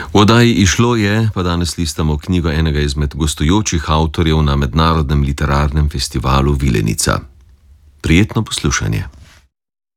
V oddaji Išlo je, pa danes listamo knjigo enega izmed gostujočih avtorjev na Mednarodnem literarnem festivalu Vilenica. Prijetno poslušanje.